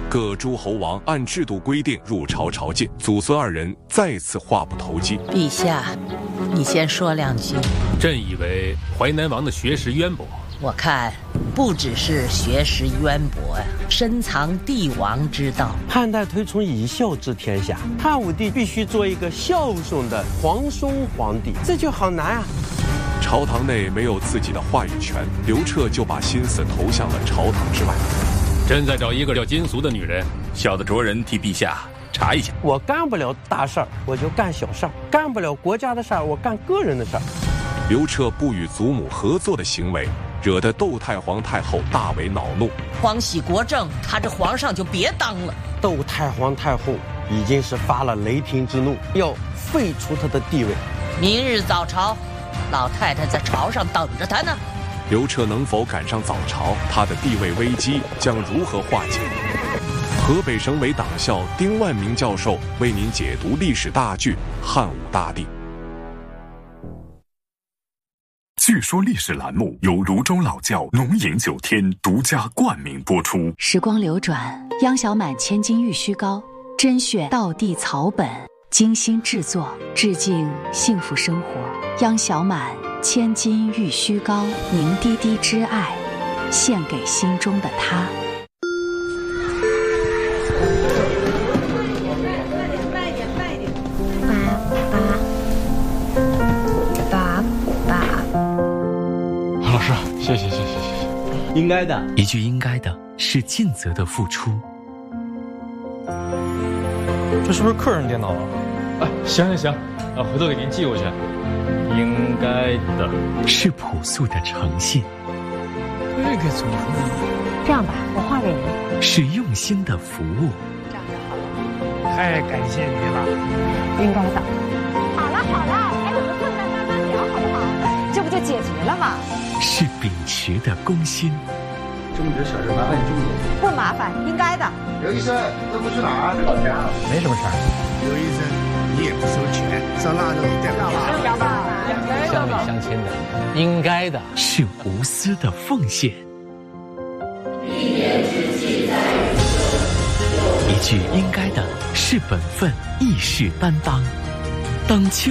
各诸侯王按制度规定入朝朝觐，祖孙二人再次话不投机。 陛下，你先说两句。 朕以为淮南王的学识渊博， 我看不只是学识渊博呀，深藏帝王之道。 汉代推崇以孝治天下，汉武帝必须做一个孝顺的皇兄皇帝，这就好难啊。 朝堂内没有自己的话语权，刘彻就把心思投向了朝堂之外。 朕在找一个叫金俗的女人， 小的着人替陛下查一下。 我干不了大事儿，我就干小事儿；干不了国家的事儿，我干个人的事儿。 刘彻不与祖母合作的行为，惹得窦太皇太后大为恼怒。 皇喜国政，他这皇上就别当了。 窦太皇太后已经是发了雷霆之怒，要废除他的地位。 明日早朝，老太太在朝上等着他呢。 刘彻能否赶上早朝，他的地位危机将如何化解？河北省委党校丁万明教授为您解读历史大剧《汉武大帝》。 据说历史栏目由泸州老窖浓饮9天独家冠名播出。 时光流转，央小满千金玉虚膏甄选道地草本，精心制作，致敬幸福生活。央小满千金玉虚膏，凝滴滴之爱，献给心中的他。 老师，谢谢。 应该的， 一句应该的是尽责的付出。 这是不是客人电脑啊？哎，行，回头给您寄过去。应该的是朴素的诚信。 这个怎么呢？这样吧，我画给您。 是用心的服务。 这样就好了。 太感谢你了。 应该的。好了，还有个困难慢慢聊，好不好？这不就解决了吗？ 是秉持的公心。 这么点小事麻烦你这么多？ 不麻烦，应该的。 刘医生，这不去哪儿？老家。 没什么事儿。 刘医生，你也不收钱，烧腊肉你带不吧？ 乡里乡亲的，应该的。 是无私的奉献。 一年之计在于一句应该的是本分，义士担当。当秋